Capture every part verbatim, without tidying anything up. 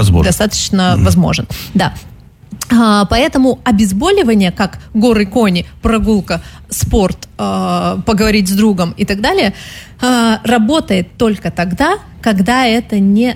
возможен. достаточно mm-hmm. возможен. Да. Поэтому обезболивание, как горы, кони, прогулка, спорт, поговорить с другом и так далее, работает только тогда, когда это не,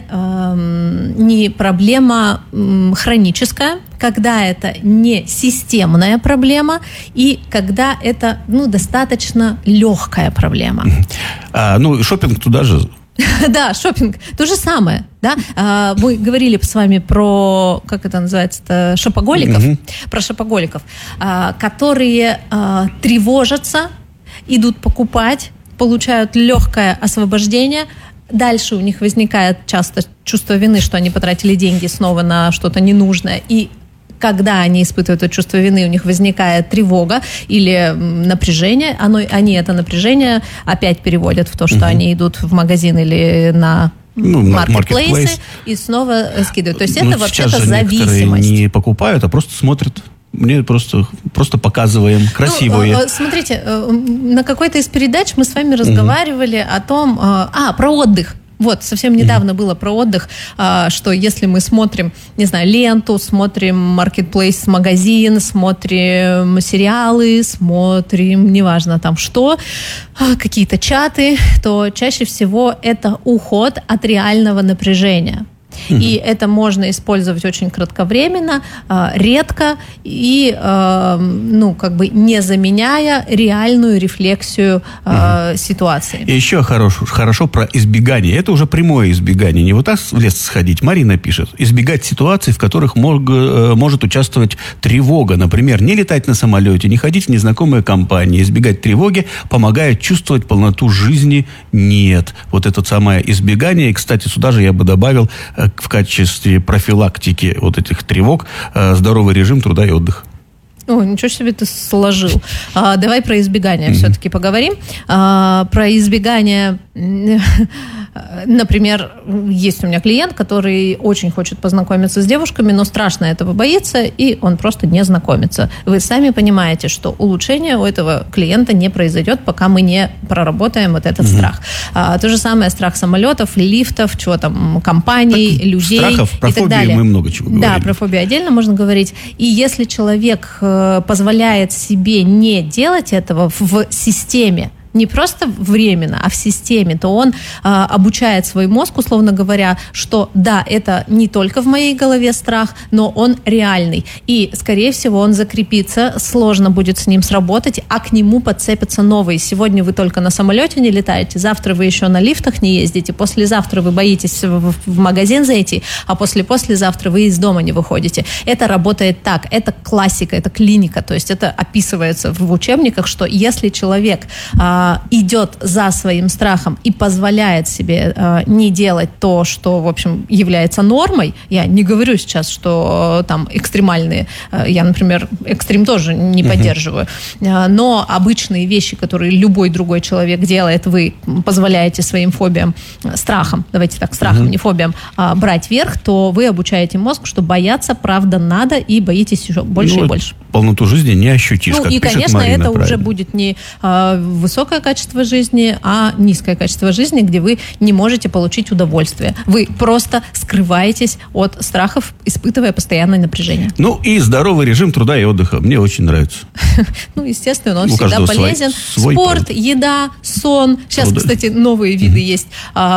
не проблема хроническая, когда это не системная проблема и когда это ну, достаточно легкая проблема. А, ну, шопинг туда же. Да, шопинг. То же самое. Да? Мы говорили с вами про, как это называется, шопоголиков, mm-hmm. про шопоголиков, которые тревожатся, идут покупать, получают легкое освобождение. Дальше у них возникает часто чувство вины, что они потратили деньги снова на что-то ненужное. И когда они испытывают это чувство вины, у них возникает тревога или напряжение. Оно, они это напряжение опять переводят в то, что угу. они идут в магазин или на ну, маркетплейсы и снова скидывают. То есть ну, это вообще-то зависимость. Некоторые не покупают, а просто смотрят. Мне просто, просто показываем красивые. Ну, смотрите, на какой-то из передач мы с вами разговаривали угу. о том... А, про отдых. Вот, совсем недавно mm-hmm. было про отдых, что если мы смотрим, не знаю, ленту, смотрим Marketplace, магазин, смотрим сериалы, смотрим, неважно там что, какие-то чаты, то чаще всего это уход от реального напряжения. Mm-hmm. И это можно использовать очень кратковременно, редко и, ну, как бы не заменяя реальную рефлексию mm-hmm. ситуации. И еще хорошо, хорошо про избегание. Это уже прямое избегание. Не вот так в лес сходить. Марина пишет. Избегать ситуаций, в которых мог, может участвовать тревога. Например, не летать на самолете, не ходить в незнакомые компании. Избегать тревоги помогает чувствовать полноту жизни. Нет. Вот это самое избегание. И, кстати, сюда же я бы добавил в качестве профилактики вот этих тревог здоровый режим труда и отдыха. О, ничего себе ты сложил. А, давай про избегание mm-hmm. все-таки поговорим. А, про избегание... Например, есть у меня клиент, который очень хочет познакомиться с девушками, но страшно этого боится, и он просто не знакомится. Вы сами понимаете, что улучшение у этого клиента не произойдет, пока мы не проработаем вот этот mm-hmm. страх. А, то же самое страх самолетов, лифтов, чего там, компаний, так, людей страхов, про и так фобии далее. Мы много чего говорили. Да, про фобию отдельно можно говорить. И если человек позволяет себе не делать этого в системе, не просто временно, а в системе, то он а, обучает свой мозг, условно говоря, что да, это не только в моей голове страх, но он реальный. И, скорее всего, он закрепится, сложно будет с ним сработать, а к нему подцепятся новые. Сегодня вы только на самолете не летаете, завтра вы еще на лифтах не ездите, послезавтра вы боитесь в, в магазин зайти, а после-послезавтра вы из дома не выходите. Это работает так, это классика, это клиника, то есть это описывается в учебниках, что если человек... А, идет за своим страхом и позволяет себе э, не делать то, что, в общем, является нормой. Я не говорю сейчас, что э, там экстремальные, э, я, например, экстрим тоже не uh-huh. поддерживаю, э, но обычные вещи, которые любой другой человек делает, вы позволяете своим фобиям, страхам, давайте так, страхам, uh-huh. не фобиям, э, брать верх, то вы обучаете мозг, что бояться, правда, надо, и боитесь еще больше ну, и больше. Полноту жизни не ощутишь, ну, как и, пишет конечно, Марина, это правильно. уже будет не э, высокое качество жизни, а низкое качество жизни, где вы не можете получить удовольствие. Вы просто скрываетесь от страхов, испытывая постоянное напряжение. Ну, и здоровый режим труда и отдыха. Мне очень нравится. Ну, естественно, он всегда полезен. Спорт, еда, сон. Сейчас, кстати, новые виды есть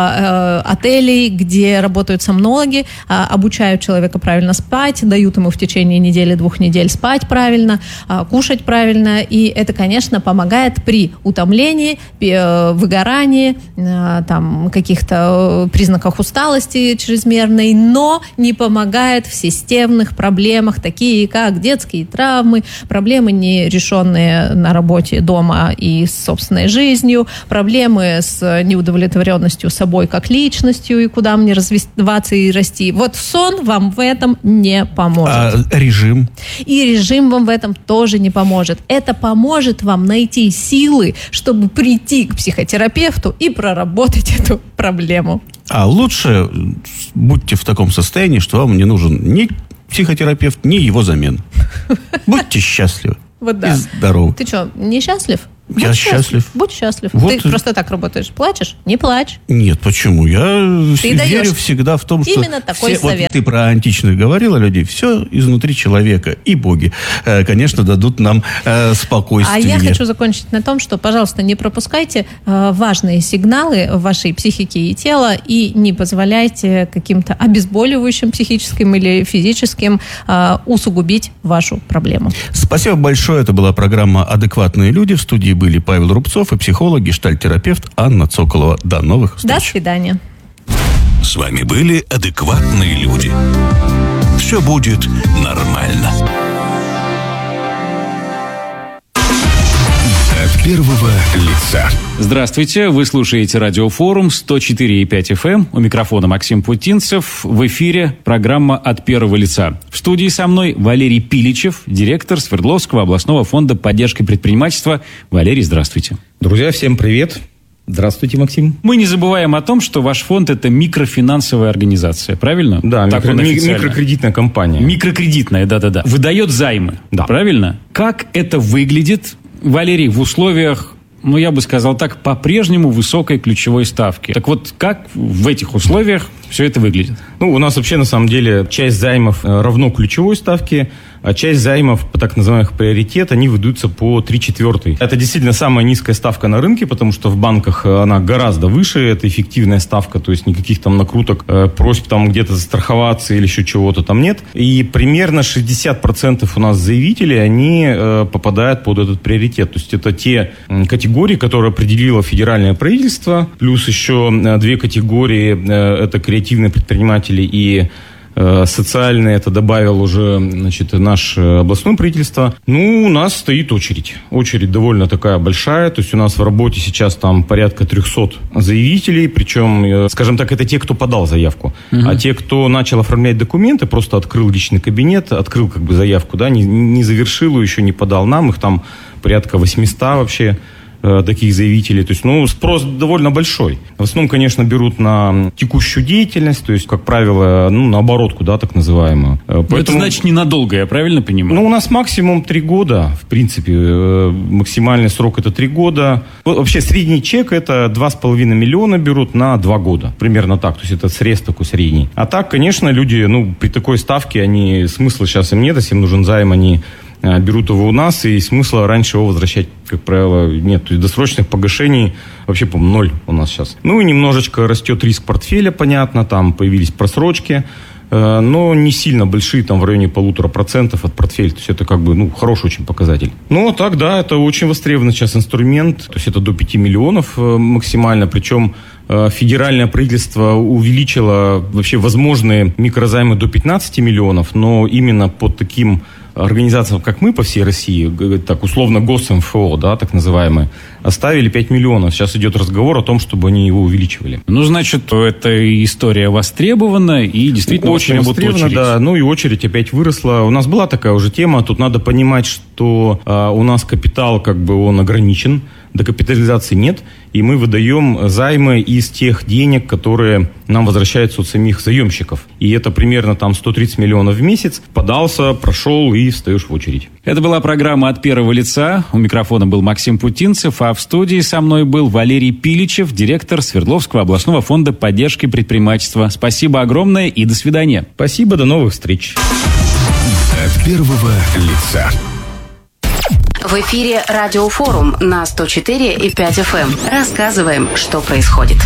отелей, где работают сомнологи, обучают человека правильно спать, дают ему в течение недели-двух недель спать правильно, кушать правильно. И это, конечно, помогает при утомлении, выгорании, там, каких-то признаках усталости чрезмерной, но не помогает в системных проблемах, такие как детские травмы, проблемы, не решенные на работе, дома и с собственной жизнью, проблемы с неудовлетворенностью собой как личностью, и куда мне развиваться и расти. Вот сон вам в этом не поможет. А режим? И режим вам в этом тоже не поможет. Это поможет вам найти силы, чтобы прийти к психотерапевту и проработать эту проблему. А лучше будьте в таком состоянии, что вам не нужен ни психотерапевт, ни его замена. Будьте счастливы Вот да. и здоровы. Ты что, несчастлив? Будь я счастлив. счастлив. Будь счастлив. Вот. Ты просто так работаешь. Плачешь? Не плачь. Нет, почему? Я ты верю даешь всегда в том, что... именно такой все, совет. Вот ты про античных говорила людей. Все изнутри человека. И боги, конечно, дадут нам спокойствие. А я хочу закончить на том, что, пожалуйста, не пропускайте важные сигналы в вашей психике и тела и не позволяйте каким-то обезболивающим психическим или физическим усугубить вашу проблему. Спасибо большое. Это была программа «Адекватные люди». В студии были Павел Рубцов и психолог, гештальт-терапевт Анна Цоколова. До новых встреч. До свидания. С вами были «Адекватные люди». Все будет нормально. От первого лица. Здравствуйте, вы слушаете радиофорум сто четыре и пять эф эм. У микрофона Максим Путинцев. В эфире программа «От первого лица». В студии со мной Валерий Пиличев, директор Свердловского областного фонда поддержки предпринимательства. Валерий, здравствуйте. Друзья, всем привет. Здравствуйте, Максим. Мы не забываем о том, что ваш фонд – это микрофинансовая организация, правильно? Да, так микро, микрокредитная компания. Микрокредитная, да-да-да. Выдает займы, да. Правильно? Как это выглядит, Валерий, в условиях, ну, я бы сказал так, по-прежнему высокой ключевой ставки? Так вот, как в этих условиях все это выглядит? Ну, у нас вообще, на самом деле, часть займов равно ключевой ставке, а часть займов по так называемых приоритет, они выдаются по три четвертой. Это действительно самая низкая ставка на рынке, потому что в банках она гораздо выше, это эффективная ставка, то есть никаких там накруток, просьб там где-то застраховаться или еще чего-то там нет. И примерно шестьдесят процентов у нас заявителей, они попадают под этот приоритет. То есть это те категории, которые определило федеральное правительство, плюс еще две категории, это креативные предприниматели и социальные, это добавил уже, значит, наше областное правительство. Ну, у нас стоит очередь. Очередь довольно такая большая. То есть у нас в работе сейчас там порядка триста заявителей. Причем, скажем так, это те, кто подал заявку. Uh-huh. А те, кто начал оформлять документы, просто открыл личный кабинет, открыл как бы заявку, да, не, не завершил ее, еще не подал нам. Их там порядка восемьсот вообще. Таких заявителей. То есть, ну, спрос довольно большой. В основном, конечно, берут на текущую деятельность, то есть, как правило, ну, на оборотку, да, так называемую. Поэтому... Это значит ненадолго, я правильно понимаю? Ну, у нас максимум три года, в принципе. Максимальный срок это три года. Вообще, средний чек это два с половиной миллиона берут на два года. Примерно так. То есть, это срез такой средний. А так, конечно, люди, ну, при такой ставке, они, смысла сейчас им нет, если им нужен займ, они берут его у нас, и смысла раньше его возвращать, как правило, нет. То есть досрочных погашений вообще, по-моему, ноль у нас сейчас. Ну и немножечко растет риск портфеля, понятно, там появились просрочки, но не сильно большие, там в районе полутора процентов от портфеля. То есть это как бы, ну, хороший очень показатель. Ну, а так, да, это очень востребованный сейчас инструмент. То есть это до пяти миллионов максимально, причем федеральное правительство увеличило вообще возможные микрозаймы до пятнадцати миллионов, но именно под таким организациям, как мы по всей России, так условно ГосМФО, да, так называемые, оставили пять миллионов. Сейчас идет разговор о том, чтобы они его увеличивали. Ну, значит, эта история востребована и действительно очень востребована, да. Ну и очередь опять выросла. У нас была такая уже тема. Тут надо понимать, что а, у нас капитал, как бы, он ограничен. Докапитализации нет, и мы выдаем займы из тех денег, которые нам возвращаются от самих заемщиков. И это примерно там сто тридцать миллионов в месяц. Подался, прошел и встаешь в очередь. Это была программа «От первого лица». У микрофона был Максим Путинцев, а в студии со мной был Валерий Пиличев, директор Свердловского областного фонда поддержки предпринимательства. Спасибо огромное и до свидания. Спасибо, до новых встреч. От первого лица. В эфире радиофорум на сто четыре и пять эф эм. Рассказываем, что происходит.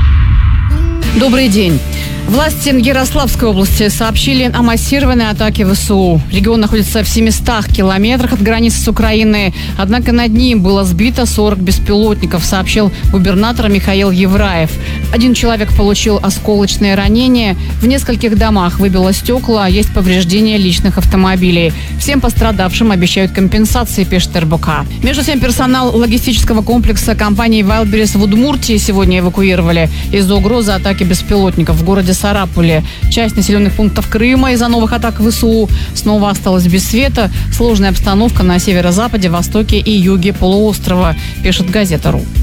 Добрый день. Власти Ярославской области сообщили о массированной атаке ВСУ. Регион находится в семистах километрах от границы с Украиной, однако над ним было сбито сорок беспилотников, сообщил губернатор Михаил Евраев. Один человек получил осколочные ранения, в нескольких домах выбило стекла, есть повреждения личных автомобилей. Всем пострадавшим обещают компенсации, пишет эр бэ ка. Между тем, персонал логистического комплекса компании «Вайлдберрис» в Удмуртии сегодня эвакуировали из-за угрозы атаки беспилотников в городе Сарапуле. Часть населенных пунктов Крыма из-за новых атак ВСУ снова осталась без света. Сложная обстановка на северо-западе, востоке и юге полуострова, пишет газета РУ.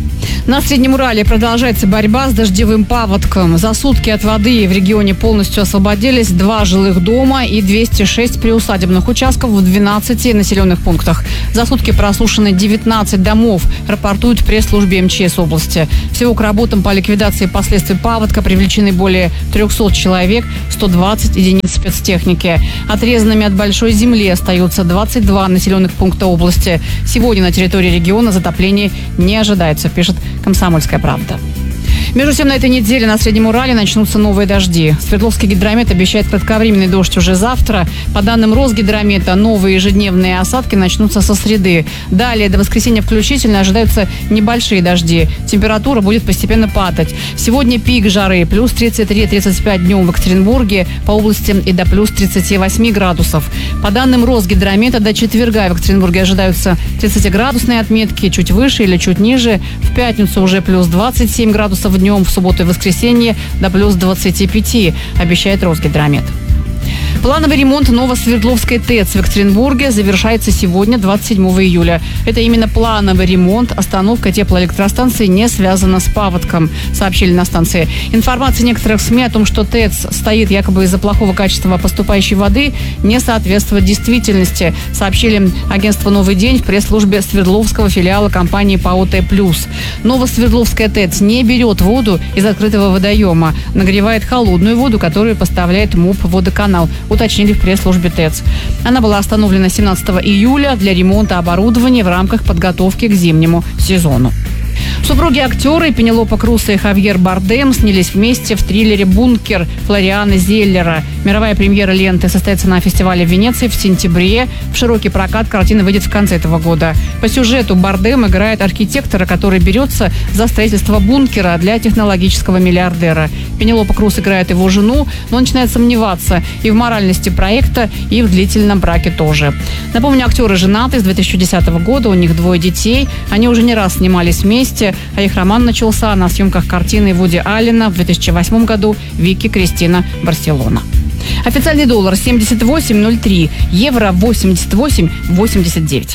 На Среднем Урале продолжается борьба с дождевым паводком. За сутки от воды в регионе полностью освободились два жилых дома и двести шесть приусадебных участков в двенадцати населенных пунктах. За сутки просушены девятнадцать домов, рапортуют в пресс-службе эм че эс области. Всего к работам по ликвидации последствий паводка привлечены более трехсот человек, сто двадцать единиц спецтехники. Отрезанными от большой земли остаются двадцать два населенных пункта области. Сегодня на территории региона затопление не ожидается, пишет «Комсомольская правда». Между тем, на этой неделе на Среднем Урале начнутся новые дожди. Свердловский гидромет обещает кратковременный дождь уже завтра. По данным Росгидромета, новые ежедневные осадки начнутся со среды. Далее, до воскресенья включительно, ожидаются небольшие дожди. Температура будет постепенно падать. Сегодня пик жары плюс тридцать три - тридцать пять днем в Екатеринбурге, по области и до плюс тридцати восьми градусов. По данным Росгидромета, до четверга в Екатеринбурге ожидаются тридцатиградусные отметки, чуть выше или чуть ниже. В пятницу уже плюс двадцать семь градусов днем, в субботу и воскресенье до плюс двадцати пяти, обещает Росгидромет. Плановый ремонт Новосвердловской ТЭЦ в Екатеринбурге завершается сегодня, двадцать седьмого июля. Это именно плановый ремонт. Остановка теплоэлектростанции не связана с паводком, сообщили на станции. Информация некоторых СМИ о том, что ТЭЦ стоит якобы из-за плохого качества поступающей воды, не соответствует действительности, сообщили агентство «Новый день» в пресс-службе Свердловского филиала компании ПАО «Т плюс». Новосвердловская ТЭЦ не берет воду из открытого водоема, нагревает холодную воду, которую поставляет МУП «Водоканал», уточнили в пресс-службе ТЭЦ. Она была остановлена семнадцатого июля для ремонта оборудования в рамках подготовки к зимнему сезону. Супруги актеры Пенелопа Крус и Хавьер Бардем снялись вместе в триллере «Бункер» Флориана Зеллера. Мировая премьера ленты состоится на фестивале в Венеции в сентябре. В широкий прокат картина выйдет в конце этого года. По сюжету Бардем играет архитектора, который берется за строительство бункера для технологического миллиардера. Пенелопа Крус играет его жену, но начинает сомневаться и в моральности проекта, и в длительном браке тоже. Напомню, актеры женаты с две тысячи десятого года, у них двое детей. Они уже не раз снимались вместе, а их роман начался на съемках картины Вуди Аллена в две тысячи восьмом году «Вики Кристина Барселона». Официальный доллар семьдесят восемь ноль три, евро восемьдесят восемь восемьдесят девять.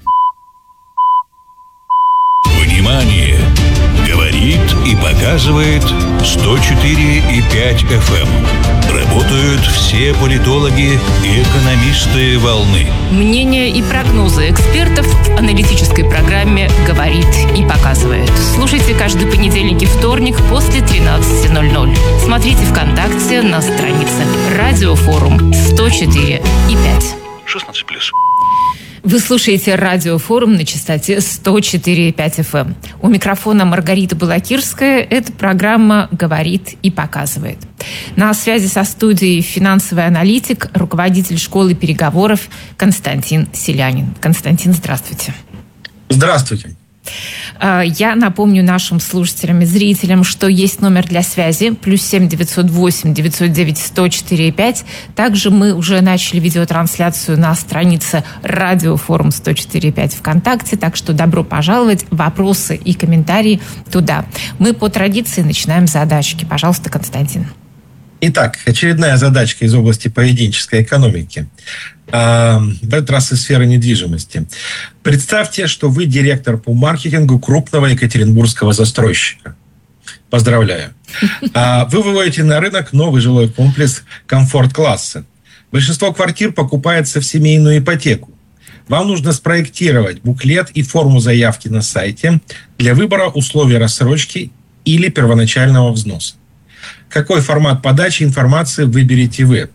Внимание! Говорит и показывает сто четыре и пять эф эм. Работают все политологи и экономисты волны. Мнения и прогнозы экспертов в аналитической программе «Говорит и показывает». Слушайте каждый понедельник и вторник после тринадцати ноль-ноль. Смотрите ВКонтакте на странице «Радиофорум сто четыре и пять». шестнадцать плюс. Вы слушаете радиофорум на частоте сто четыре и пять эф эм. У микрофона Маргарита Балакирская. Эта программа «Говорит и показывает». На связи со студией финансовый аналитик, руководитель школы переговоров Константин Селянин. Константин, здравствуйте. Здравствуйте. Я напомню нашим слушателям и зрителям, что есть номер для связи плюс семь девятьсот восемь девятьсот девять сто четыре и пять. Также мы уже начали видеотрансляцию на странице Радиофорум сто четыре и пять ВКонтакте, так что добро пожаловать, вопросы и комментарии туда. Мы по традиции начинаем с задачки. Пожалуйста, Константин. Итак, очередная задачка из области поведенческой экономики. В этот раз из сферы недвижимости. Представьте, что вы директор по маркетингу крупного екатеринбургского застройщика. Поздравляю. Вы выводите на рынок новый жилой комплекс комфорт-класса. Большинство квартир покупается в семейную ипотеку. Вам нужно спроектировать буклет и форму заявки на сайте для выбора условий рассрочки или первоначального взноса. Какой формат подачи информации выберете вы?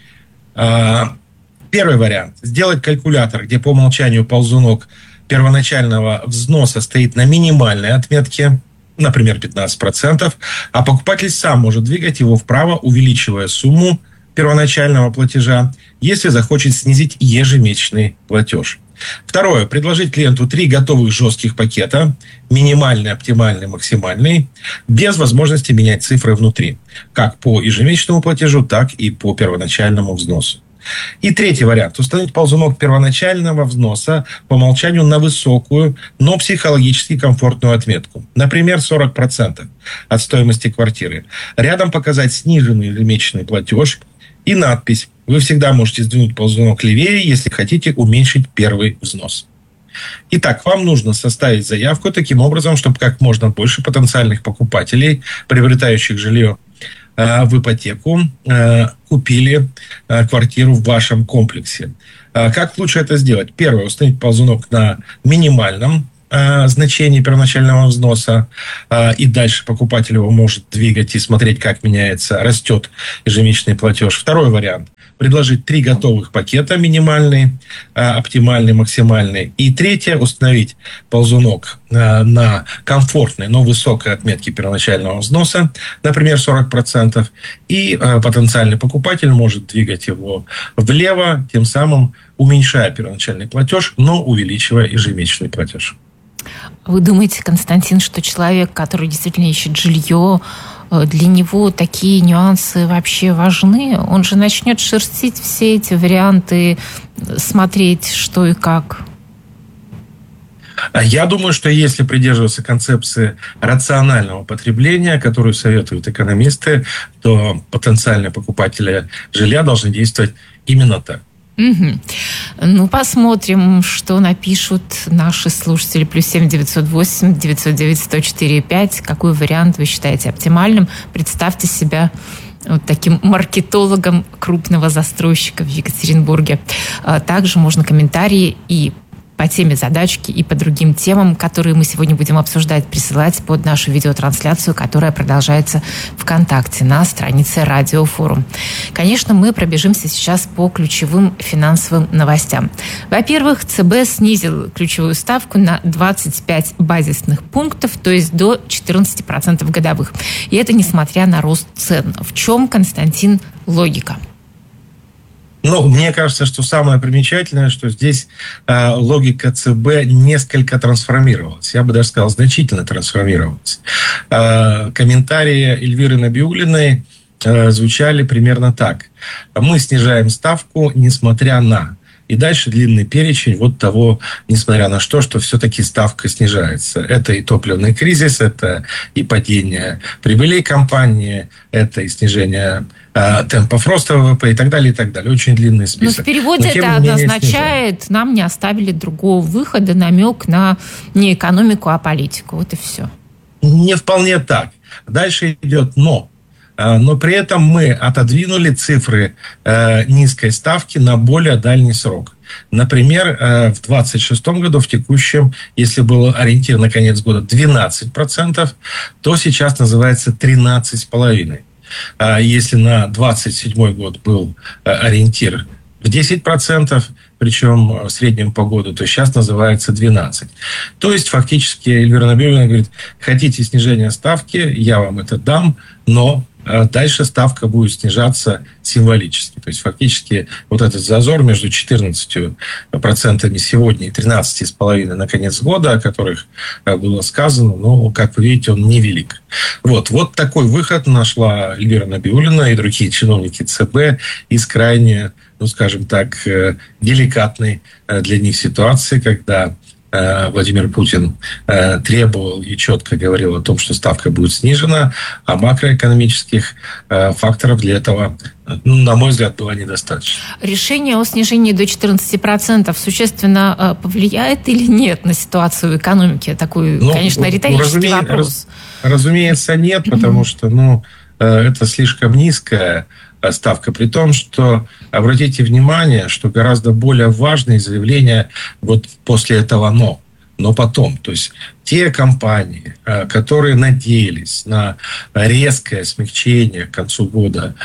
Первый вариант. Сделать калькулятор, где по умолчанию ползунок первоначального взноса стоит на минимальной отметке, например, пятнадцать процентов, а покупатель сам может двигать его вправо, увеличивая сумму первоначального платежа, если захочет снизить ежемесячный платеж. Второе. Предложить клиенту три готовых жестких пакета, минимальный, оптимальный, максимальный, без возможности менять цифры внутри, как по ежемесячному платежу, так и по первоначальному взносу. И третий вариант. Установить ползунок первоначального взноса по умолчанию на высокую, но психологически комфортную отметку. Например, сорок процентов от стоимости квартиры. Рядом показать сниженный ежемесячный платеж и надпись. Вы всегда можете сдвинуть ползунок левее, если хотите уменьшить первый взнос. Итак, вам нужно составить заявку таким образом, чтобы как можно больше потенциальных покупателей, приобретающих жилье в ипотеку, купили квартиру в вашем комплексе. Как лучше это сделать? Первое, установить ползунок на минимальном значении первоначального взноса, и дальше покупатель его может двигать и смотреть, как меняется, растет ежемесячный платеж. Второй вариант – предложить три готовых пакета: минимальный, оптимальный, максимальный. И третье – установить ползунок на комфортной, но высокой отметке первоначального взноса, например, сорок процентов, и потенциальный покупатель может двигать его влево, тем самым уменьшая первоначальный платеж, но увеличивая ежемесячный платеж. Вы думаете, Константин, что человек, который действительно ищет жилье, для него такие нюансы вообще важны? Он же начнет шерстить все эти варианты, смотреть, что и как. Я думаю, что если придерживаться концепции рационального потребления, которую советуют экономисты, то потенциальные покупатели жилья должны действовать именно так. Угу. Ну, посмотрим, что напишут наши слушатели. Плюс семь девятьсот восемь девятьсот девять сто четыре пять. Какой вариант вы считаете оптимальным? Представьте себя вот таким маркетологом крупного застройщика в Екатеринбурге. Также можно комментарии и по теме задачки, и по другим темам, которые мы сегодня будем обсуждать, присылать под нашу видеотрансляцию, которая продолжается ВКонтакте на странице Радиофорум. Конечно, мы пробежимся сейчас по ключевым финансовым новостям. Во-первых, ЦБ снизил ключевую ставку на двадцать пять базисных пунктов, то есть до четырнадцать процентов годовых. И это несмотря на рост цен. В чем, Константин, логика? Ну, мне кажется, что самое примечательное, что здесь э, логика ЦБ несколько трансформировалась. Я бы даже сказал, значительно трансформировалась. Э, комментарии Эльвиры Набиуллиной э, звучали примерно так. Мы снижаем ставку, несмотря на... И дальше длинный перечень вот того, несмотря на что, что все-таки ставка снижается. Это и топливный кризис, это и падение прибылей компании, это и снижение э, темпов роста ВВП и так далее, и так далее. Очень длинный список. Но в переводе Но, это означает, нам не оставили другого выхода, намек на не экономику, а политику. Вот и все. Не вполне так. Дальше идет «но». Но при этом мы отодвинули цифры э, низкой ставки на более дальний срок. Например, э, в двадцать шестом году, в текущем, если был ориентир на конец года двенадцать процентов, то сейчас называется тринадцать целых пять десятых процента. А если на двадцать седьмой год был э, ориентир в десять процентов, причем в среднем по году, то сейчас называется двенадцать. То есть, фактически, Эльвира Набиуллина говорит, хотите снижения ставки, я вам это дам, но дальше ставка будет снижаться символически. То есть, фактически, вот этот зазор между четырнадцатью процентами сегодня и тринадцатью целых пять десятых на конец года, о которых было сказано, ну, как вы видите, он невелик. Вот, вот такой выход нашла Эльвира Набиуллина и другие чиновники ЦБ из крайне, ну, скажем так, деликатной для них ситуации, когда Владимир Путин требовал и четко говорил о том, что ставка будет снижена, а макроэкономических факторов для этого, ну, на мой взгляд, было недостаточно. Решение о снижении до четырнадцати процентов существенно повлияет или нет на ситуацию в экономике? Такой, ну, конечно, риторический разуме... вопрос. Раз... Разумеется, нет, потому что, ну, это слишком низкая ставка, при том, что, обратите внимание, что гораздо более важные заявления вот после этого «но». Но потом, то есть те компании, которые надеялись на резкое смягчение к концу года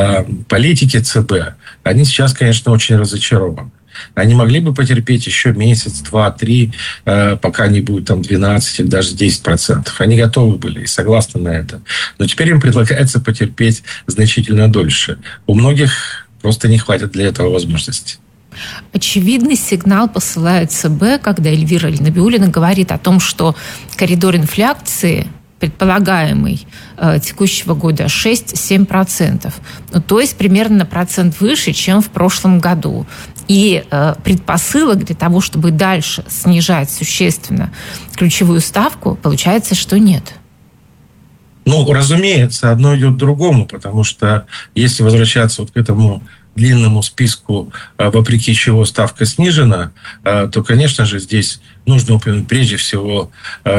политики ЦБ, они сейчас, конечно, очень разочарованы. Они могли бы потерпеть еще месяц, два, три, пока не будет там двенадцать или даже десять процентов. Они готовы были и согласны на это. Но теперь им предлагается потерпеть значительно дольше. У многих просто не хватит для этого возможности. Очевидный сигнал посылает ЦБ, когда Эльвира Набиуллина говорит о том, что коридор инфляции предполагаемый э, текущего года шесть-семь процентов. Ну, то есть примерно на процент выше, чем в прошлом году. И э, предпосылок для того, чтобы дальше снижать существенно ключевую ставку, получается, что нет. Ну, разумеется, одно идет к другому, потому что если возвращаться вот к этому длинному списку, вопреки чего ставка снижена, то, конечно же, здесь нужно упомянуть прежде всего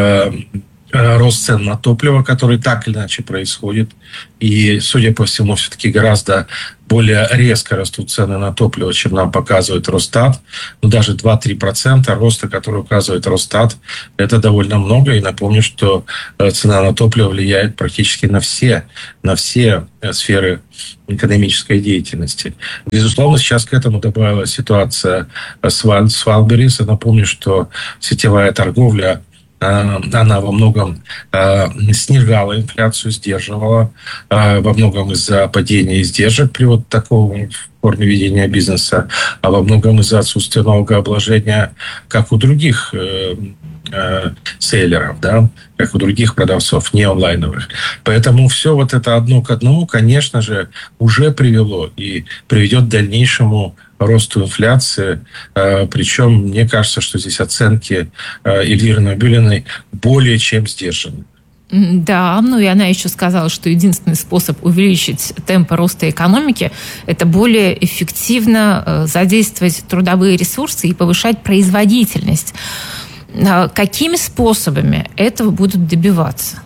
рост цен на топливо, который так или иначе происходит. И, судя по всему, все-таки гораздо более резко растут цены на топливо, чем нам показывает Росстат. Но даже два-три процента роста, который указывает Росстат, это довольно много. И напомню, что цена на топливо влияет практически на все, на все сферы экономической деятельности. Безусловно, сейчас к этому добавилась ситуация с Wildberries. Я напомню, что сетевая торговля, она во многом э, снижала инфляцию, сдерживала, э, во многом из-за падения издержек при вот таком форме ведения бизнеса, а во многом из-за отсутствия налогообложения, как у других э, э, селлеров, да, как у других продавцов, не онлайновых. Поэтому все вот это одно к одному, конечно же, уже привело и приведет к дальнейшему росту инфляции. Причем, мне кажется, что здесь оценки Эльвиры Набиуллиной более чем сдержаны. Да, ну и она еще сказала, что единственный способ увеличить темпы роста экономики – это более эффективно задействовать трудовые ресурсы и повышать производительность. Какими способами этого будут добиваться?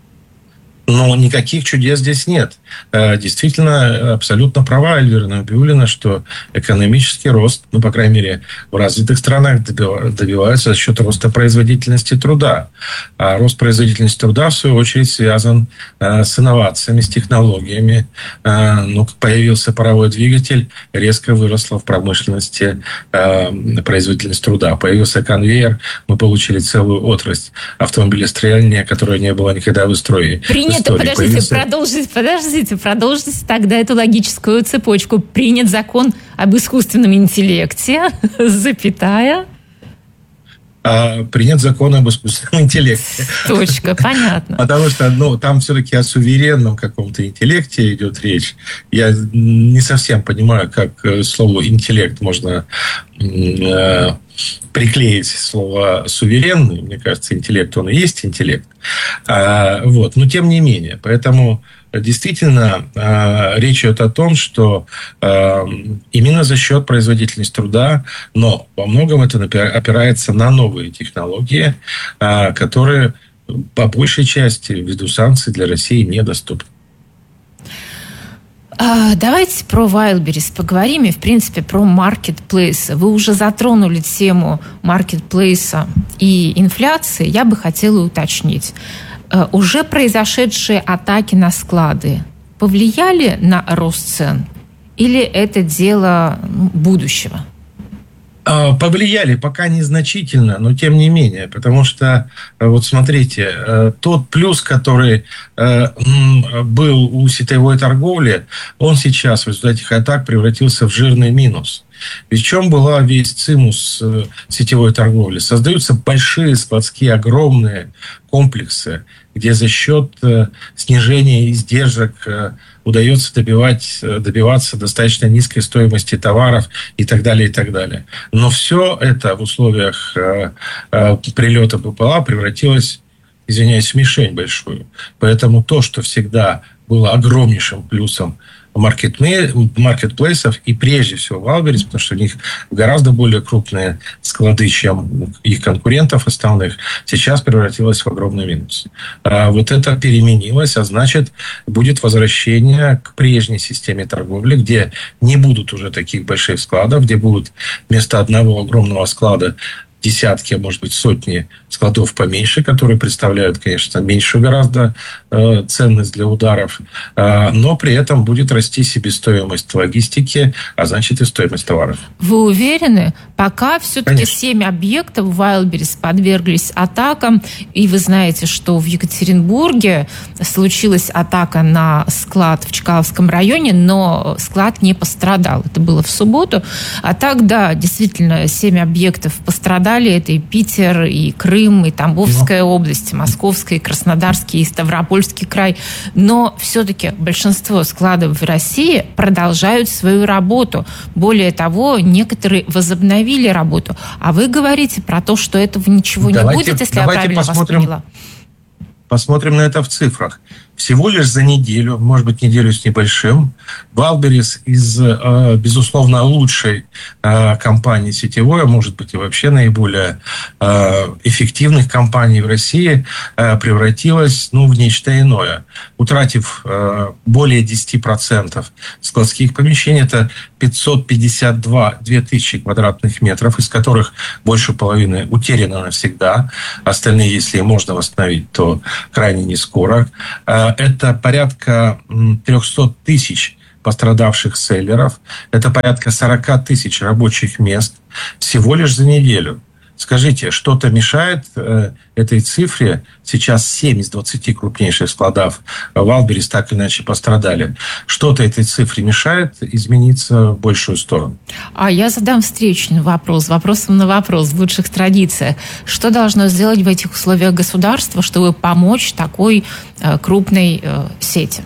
Но никаких чудес здесь нет. Действительно, абсолютно права Эльвира Набиуллина, что экономический рост, ну, по крайней мере, в развитых странах добивается за счет роста производительности труда. А рост производительности труда, в свою очередь, связан с инновациями, с технологиями. Ну, появился паровой двигатель, резко выросла в промышленности производительность труда. Появился конвейер, мы получили целую отрасль автомобилестроения, которая не была никогда в истории. Принято, подождите, появился... продолжите, подождите, продолжите тогда эту логическую цепочку. Принят закон об искусственном интеллекте, запятая. А, принят закон об искусственном интеллекте. Точка, понятно. Потому что, ну, там все-таки о суверенном каком-то интеллекте идет речь. Я не совсем понимаю, как слово «интеллект» можно э, приклеить слово «суверенный». Мне кажется, интеллект, он и есть интеллект. А, вот. Но тем не менее. Поэтому действительно э, речь идет о том, что э, именно за счет производительности труда, но во многом это опирается на новые технологии, э, которые по большей части ввиду санкций для России недоступны. Давайте про Wildberries поговорим и, в принципе, про маркетплейсы. Вы уже затронули тему маркетплейса и инфляции. Я бы хотела уточнить. Уже произошедшие атаки на склады повлияли на рост цен? Или это дело будущего? Повлияли, пока незначительно, но тем не менее. Потому что, вот смотрите, тот плюс, который был у сетевой торговли, он сейчас в результате этих атак превратился в жирный минус. Ведь в чем была весь цимус сетевой торговли? Создаются большие складские, огромные комплексы, где за счет снижения издержек удается добивать, добиваться достаточно низкой стоимости товаров и так далее, и так далее. Но все это в условиях прилета БПЛА превратилось, извиняюсь, в мишень большую. Поэтому то, что всегда было огромнейшим плюсом маркетплейсов и прежде всего Wildberries, потому что у них гораздо более крупные склады, чем их конкурентов основных, сейчас превратилось в огромный минус. А вот это переменилось, а значит, будет возвращение к прежней системе торговли, где не будут уже таких больших складов, где будут вместо одного огромного склада десятки, а может быть сотни складов поменьше, которые представляют, конечно, меньшую гораздо э, ценность для ударов, э, но при этом будет расти себестоимость логистики, а значит и стоимость товаров. Вы уверены? Пока все-таки семь объектов Wildberries подверглись атакам, и вы знаете, что в Екатеринбурге случилась атака на склад в Чкаловском районе, но склад не пострадал. Это было в субботу. А так, да, действительно, семь объектов пострадали. Это и Питер, и Крым, и Тамбовская область, и Московская, и Краснодарский, и Ставропольский край. Но все-таки большинство складов в России продолжают свою работу. Более того, некоторые возобновили работу. А вы говорите про то, что этого ничего давайте, не будет, если я правильно посмотрим, вас поняла. Посмотрим на это в цифрах. всего лишь за неделю, может быть, неделю с небольшим, Вайлдберрис из, безусловно, лучшей компании сетевой, а может быть и вообще наиболее эффективных компаний в России, превратилась, ну, в нечто иное. Утратив более десять процентов складских помещений, это пятьсот пятьдесят две тысячи квадратных метров, из которых больше половины утеряно навсегда. Остальные, если и можно восстановить, то крайне не скоро. Это порядка триста тысяч пострадавших селлеров. Это порядка сорок тысяч рабочих мест всего лишь за неделю. Скажите, что-то мешает э, этой цифре? Сейчас семь из двадцати крупнейших складов Вайлдберрис так или иначе пострадали. Что-то этой цифре мешает измениться в большую сторону? А я задам встречный вопрос, вопросом на вопрос в лучших традициях. Что должно сделать в этих условиях государство, чтобы помочь такой э, крупной э, сети?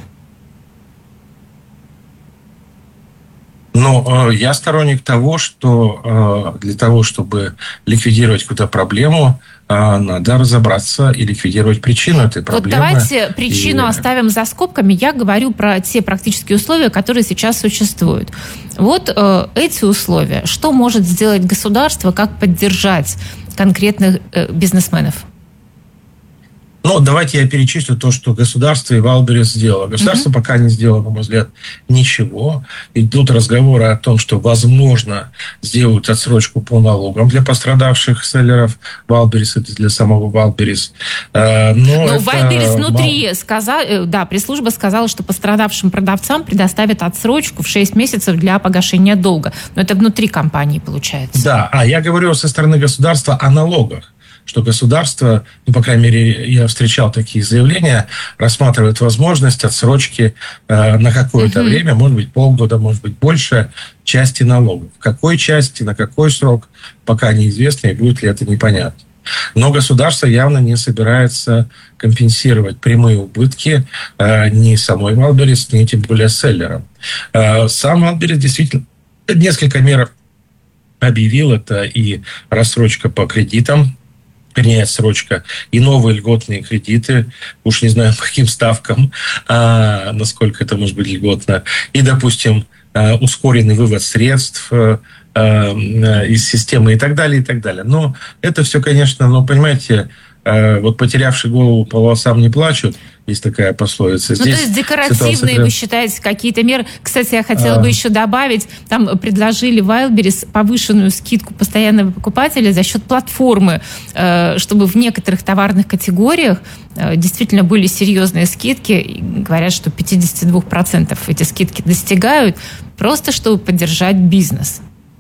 Но э, я сторонник того, что э, для того, чтобы ликвидировать какую-то проблему, э, надо разобраться и ликвидировать причину этой проблемы. Вот давайте причину и... оставим за скобками. Я говорю про те практические условия, которые сейчас существуют. Вот э, эти условия. Что может сделать государство, как поддержать конкретных э, бизнесменов? Ну, давайте я перечислю то, что государство и Вайлдберрис сделало. Государство mm-hmm. пока не сделало, на мой взгляд, ничего. Идут разговоры о том, что, возможно, сделают отсрочку по налогам для пострадавших селлеров Вайлдберрис, это для самого Вайлдберрис. Но, Но Вайлдберрис внутри сказал, да, пресс-служба сказала, что пострадавшим продавцам предоставят отсрочку в шесть месяцев для погашения долга. Но это внутри компании получается. Да, а я говорю со стороны государства о налогах. Что государство, ну, по крайней мере, я встречал такие заявления, рассматривает возможность отсрочки э, на какое-то uh-huh. время, может быть, полгода, может быть, больше, части налогов. В какой части, на какой срок, пока неизвестно, и будет ли это непонятно. Но государство явно не собирается компенсировать прямые убытки э, ни самой Вайлдберрис, ни тем более селлерам. Э, сам Вайлдберрис действительно несколько мер объявил. Это и рассрочка по кредитам, вернее, отсрочка, и новые льготные кредиты, уж не знаю, по каким ставкам, а, насколько это может быть льготно, и, допустим, а, ускоренный вывод средств а, а, из системы и так далее, и так далее. Но это все, конечно, ну, понимаете, а, вот потерявший голову по волосам не плачут, есть такая пословица. Ну, Здесь то есть декоративные, ситуация... вы считаете, какие-то меры? Кстати, я хотела а... бы еще добавить, там предложили Вайлдберрис повышенную скидку постоянного покупателя за счет платформы, чтобы в некоторых товарных категориях действительно были серьезные скидки. Говорят, что пятьдесят два процента эти скидки достигают, просто чтобы поддержать бизнес.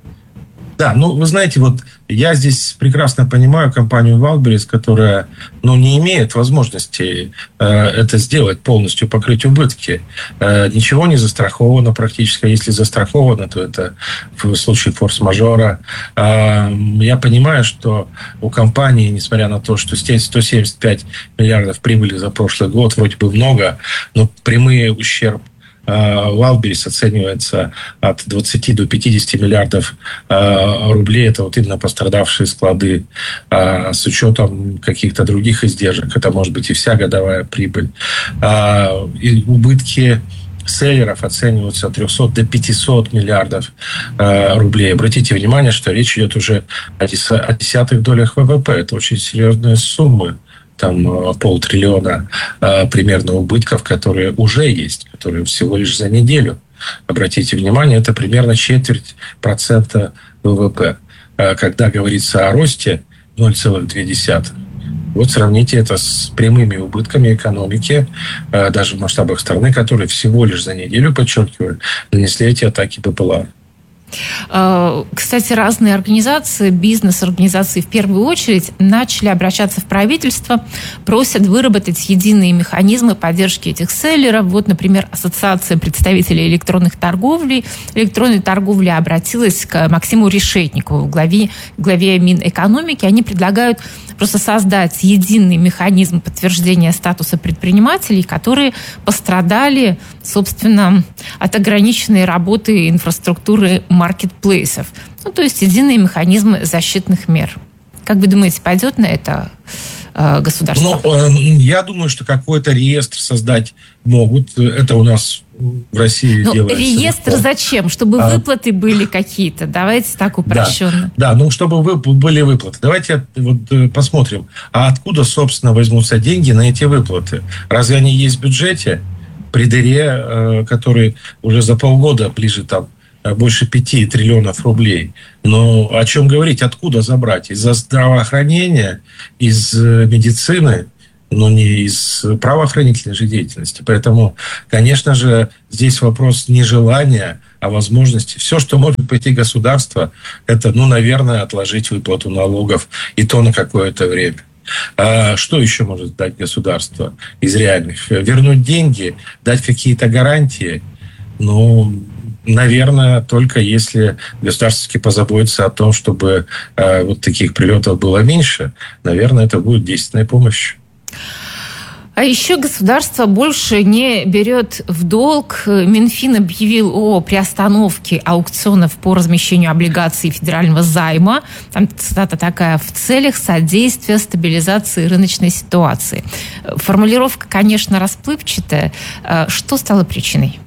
Да, ну, вы знаете, вот я здесь прекрасно понимаю компанию Вайлдберрис, которая, ну, не имеет возможности э, это сделать, полностью покрыть убытки. Э, ничего не застраховано практически. Если застраховано, то это в случае форс-мажора. Э, я понимаю, что у компании, несмотря на то, что сто семьдесят пять миллиардов прибыли за прошлый год, вроде бы много, но прямые ущерб Вайлдберрис оценивается от двадцати до пятидесяти миллиардов э, рублей. Это вот именно пострадавшие склады э, с учетом каких-то других издержек. Это может быть и вся годовая прибыль. Э, и убытки селлеров оцениваются от трехсот до пятисот миллиардов э, рублей. Обратите внимание, что речь идет уже о, дес, о десятых долях вэ вэ пэ. Это очень серьезные суммы. Там полтриллиона э, примерно убытков, которые уже есть, которые всего лишь за неделю. Обратите внимание, это примерно четверть процента вэ вэ пэ. Э, когда говорится о росте ноль целых две десятых. Вот сравните это с прямыми убытками экономики, э, даже в масштабах страны, которые всего лишь за неделю, подчеркиваю, нанесли эти атаки БПЛА. Кстати, разные организации, бизнес-организации в первую очередь начали обращаться в правительство, просят выработать единые механизмы поддержки этих селлеров. Вот, например, Ассоциация представителей электронных торговли, электронной торговли обратилась к Максиму Решетникову, главе, главе Минэкономики. Они предлагают просто создать единый механизм подтверждения статуса предпринимателей, которые пострадали, собственно, от ограниченной работы инфраструктуры маркетплейсов. Ну, то есть единые механизмы защитных мер. Как вы думаете, пойдет на это э, государства? Ну, я думаю, что какой-то реестр создать могут. Это у нас в России ну, делается. Реестр легко. Зачем? Чтобы а... выплаты были какие-то. Давайте так упрощенно. Да, да, ну, чтобы вы, были выплаты. Давайте вот посмотрим, а откуда, собственно, возьмутся деньги на эти выплаты? Разве они есть в бюджете? При дыре, который уже за полгода ближе там больше пяти триллионов рублей. Но о чем говорить? Откуда забрать? Из здравоохранения, из медицины, но не из правоохранительной же деятельности. Поэтому, конечно же, здесь вопрос не желания, а возможности. Все, что может пойти государство, это, ну, наверное, отложить выплату налогов, и то на какое-то время. А что еще может дать государство из реальных? Вернуть деньги, дать какие-то гарантии? Ну, наверное, только если государство позаботится о том, чтобы э, вот таких прилетов было меньше, наверное, это будет действенная помощь. А еще государство больше не берет в долг. Минфин объявил о приостановке аукционов по размещению облигаций федерального займа. Там цитата такая: в целях содействия стабилизации рыночной ситуации. Формулировка, конечно, расплывчатая. Что стало причиной?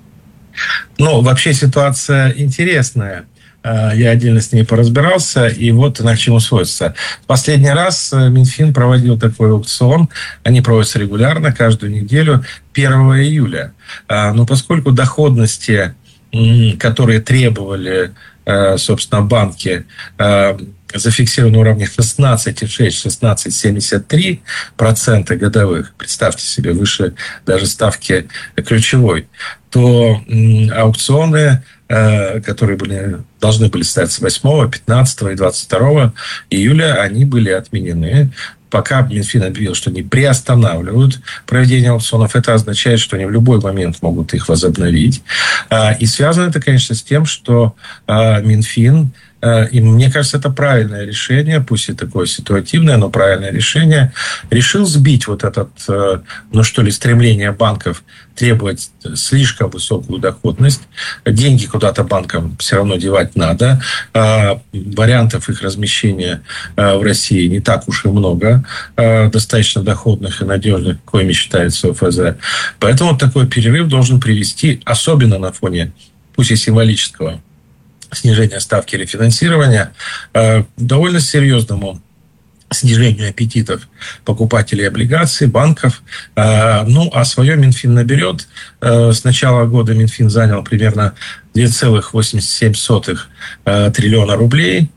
Ну, вообще ситуация интересная. Я отдельно с ней поразбирался, и вот на к чему сводится. Последний раз Минфин проводил такой аукцион. Они проводятся регулярно, каждую неделю, первого июля. Но поскольку доходности, которые требовали, собственно, банки, зафиксированы на уровне шестнадцать целых шесть десятых - шестнадцать целых семьдесят три процента годовых, представьте себе, выше даже ставки ключевой, то аукционы, которые были, должны были состояться восьмого, пятнадцатого и двадцать второго июля, они были отменены. Пока Минфин объявил, что они приостанавливают проведение аукционов, это означает, что они в любой момент могут их возобновить. И связано это, конечно, с тем, что Минфин, и мне кажется, это правильное решение, пусть и такое ситуативное, но правильное решение, решил сбить вот это, ну что ли, стремление банков требовать слишком высокую доходность. Деньги куда-то банкам все равно девать надо. Вариантов их размещения в России не так уж и много, достаточно доходных и надежных, коими считается ОФЗ. Поэтому такой перерыв должен привести, особенно на фоне, пусть и символического, снижения ставки рефинансирования, к довольно серьезному снижению аппетитов покупателей облигаций, банков. Ну, а свое Минфин наберет. С начала года Минфин занял примерно два целых восемьдесят семь сотых триллиона рублей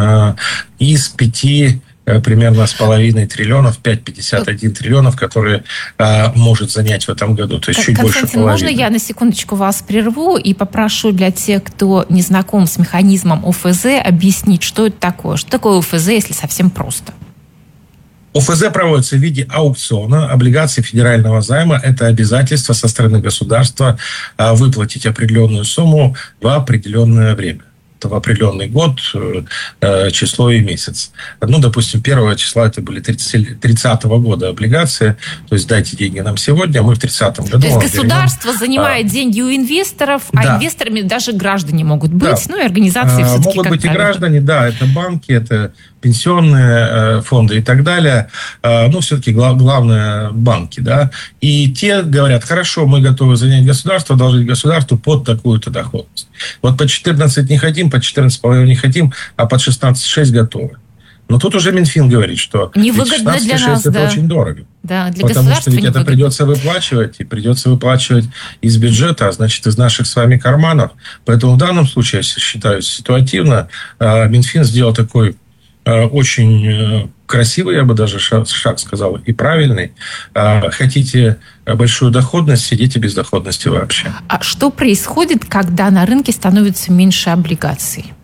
из пяти примерно с половиной триллионов, пять целых пятьдесят один триллионов, которые а, может занять в этом году. То есть чуть больше половины. Можно я на секундочку вас прерву и попрошу для тех, кто не знаком с механизмом ОФЗ, объяснить, что это такое? Что такое ОФЗ, если совсем просто? ОФЗ проводится в виде аукциона облигаций федерального займа. Это обязательство со стороны государства а, выплатить определенную сумму в определенное время. В определенный год, число и месяц. Ну, допустим, первого числа это были тридцатого года облигации. То есть дайте деньги нам сегодня, а мы в тридцатом году. То есть государство вернем. занимает а, деньги у инвесторов, а да. инвесторами даже граждане могут быть, да. ну и организации а, все-таки. Могут быть правило. и граждане, да, это банки, это пенсионные фонды и так далее. Ну, все-таки главное банки, да. И те говорят: хорошо, мы готовы занять государство, должны государству под такую-то доходность. Вот по четырнадцать не хотим, по четырнадцать целых пять не хотим, а под шестнадцать целых шесть готовы. Но тут уже Минфин говорит, что невыгодно для нас, это да. очень дорого. Да, для потому что ведь это придется выплачивать, и придется выплачивать из бюджета, а значит, из наших с вами карманов. Поэтому в данном случае, я считаю, ситуативно Минфин сделал такой очень красивый, я бы даже шаг, шаг сказал, и правильный. Хотите большую доходность, сидите без доходности вообще. А что происходит, когда на рынке становится меньше облигаций?